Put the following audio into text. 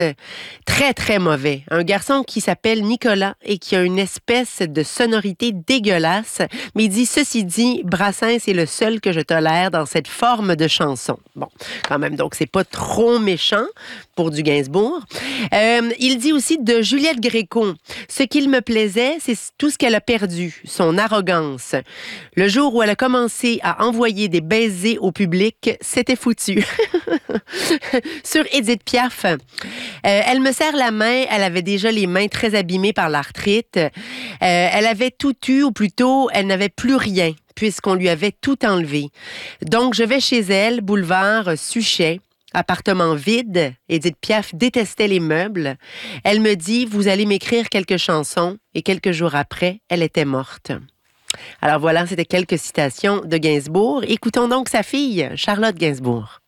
Très, très mauvais. Un garçon qui s'appelle Nicolas et qui a une espèce de sonorité dégueulasse. Mais il dit, ceci dit, Brassens est le seul que je tolère dans cette forme de chanson. Bon, quand même, donc c'est pas trop méchant pour du Gainsbourg. Il dit aussi de Juliette Gréco, ce qu'il me plaisait, c'est tout ce qu'elle a perdu, son arrogance. Le jour où elle a commencé à envoyer des baisers au public, c'était foutu. Sur Édith Piaf, elle me serre la main, elle avait déjà les mains très abîmées par l'arthrite. Elle avait tout eu, ou plutôt, elle n'avait plus rien, puisqu'on lui avait tout enlevé. Donc, je vais chez elle, boulevard Suchet, appartement vide. Édith Piaf détestait les meubles. Elle me dit, vous allez m'écrire quelques chansons, et quelques jours après, elle était morte. Alors voilà, c'était quelques citations de Gainsbourg. Écoutons donc sa fille, Charlotte Gainsbourg.